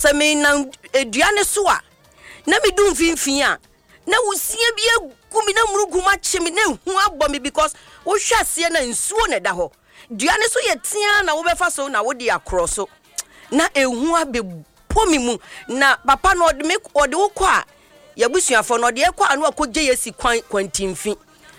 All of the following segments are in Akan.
se me na aduane so a na me du mfimfin a na wosie bi egu mi na murugu ma che me na hu abɔ me because wo hwase na nsuo na da ho duane so ye tia na wo befa so na wo de akro so na ehu abepɔ mi mu na papa no ode wo kɔ a yabusuafo no ode ekɔ anu akɔgye yesi kwantimfi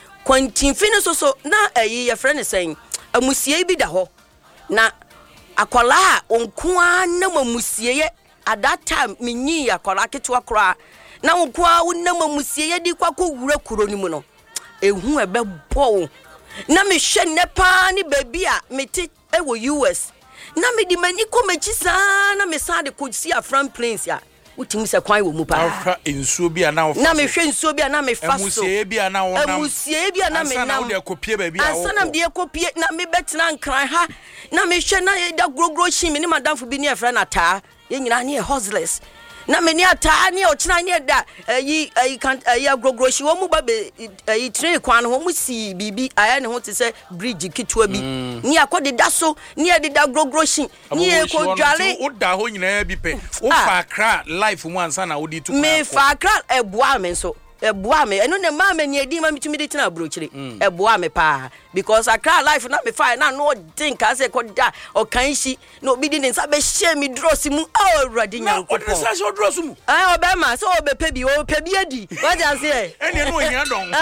so na ye frɛ ne sɛn amusie bi da ho na akola onkoa na mamusie ye at that time minyi akola ketewa kora na onkoa na mamusie ye di kwakɔ wura kuro ni mu no ehu ebɛbɔ na me hwɛ ne pa ni baby a meti ewo US na me di mani ko mechi saa na me sa de ko si afran plains a utimi se kwan wo mu pa afa ensuo bi a na wo na me hwɛ nsuo bi a na me fa so amusie bi a na wo nam amusie bi a na me nam na wo de kopie ba bi a wo asana de kopie na me betena nkran ha na me hwɛ na da grogro hyi me ni madamfo bi ne efra na taa ye nyina ne hustlers na me ni ata ne o kina ne da yi agrogro hyi wo mu ba be yi train kwan ho mu si bibi aya ne ho te se bridge kitwa bi ni akode da so ni de da agrogro hyi ni e ko dwale o da ho nyina bi pe o fa akra life mu ansa na wo di tu me fa akra eboa me so eboa me eno ne ma me ni edi ma mitumi de tina brochire eboa me pa because akra life na me fa na no think as e ko da o kan shi no obi di ne nsa be hye me dross mu awurade nyanko o de sa so dross mu obe ma so obe pe bi adi what you say ene no hia don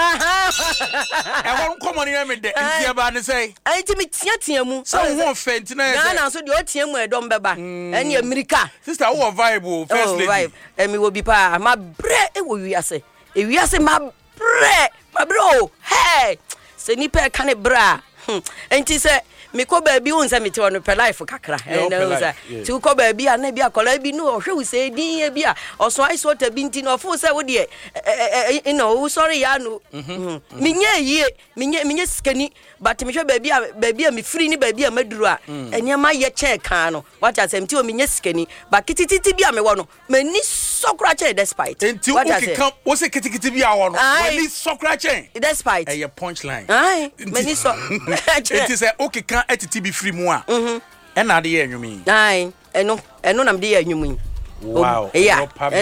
e won komo ne me de ntia ba ne say anti me tia mu so won fenti na na so de o tia mu edom beba ene America sister wo vibe first lady vibe emi wo bi pa ma bre e wo wiase ewiase ma bro hey se ni pe kan bra enti se me ko ba bi won se me te won pe life kakra na say ti ko ba bi ana bi akola bi no hwe wo se din e bi a oso ai so ta bi nti no fo se wo de no sorry ya no minye skani but me hwe ba bi a me free ni ba bi a maduru a enema ye che kan no what I say me ti o minye skani ba kititi bi a me wo no mani sokra che despite enti o ke kan o se kititi bi a wo no mani sokra che despite e punchline ai mani so enti se o ke kan etiti bi free mu a e na de ye enwumi ai eno na me de ye enwumi wow yeah